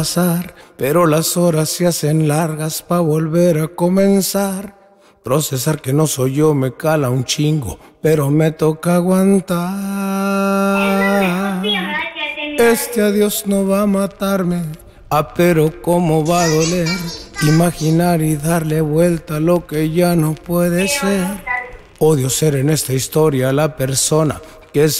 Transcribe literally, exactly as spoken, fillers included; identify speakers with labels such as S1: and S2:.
S1: pasar, pero las horas se hacen largas pa' volver a comenzar. Procesar que no soy yo me cala un chingo, pero me toca aguantar. Este adiós no va a matarme, ah, pero cómo va a doler. Imaginar y darle vuelta a lo que ya no puede ser. Odio ser en esta historia la persona que se